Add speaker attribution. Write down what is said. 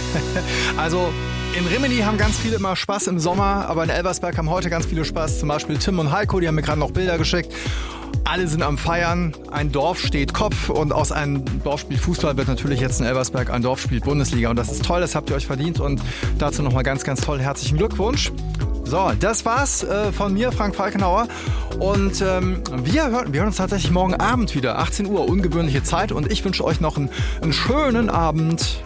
Speaker 1: Also in Rimini haben ganz viele immer Spaß im Sommer, aber in Elversberg haben heute ganz viele Spaß. Zum Beispiel Tim und Heiko, die haben mir gerade noch Bilder geschickt. Alle sind am Feiern, ein Dorf steht Kopf und aus einem Dorfspiel Fußball wird natürlich jetzt in Elversberg ein Dorfspiel Bundesliga. Und das ist toll, das habt ihr euch verdient und dazu nochmal ganz, ganz toll herzlichen Glückwunsch. So, das war's von mir, Frank Falkenauer. Und wir hören uns tatsächlich morgen Abend wieder, 18 Uhr, ungewöhnliche Zeit. Und ich wünsche euch noch einen schönen Abend.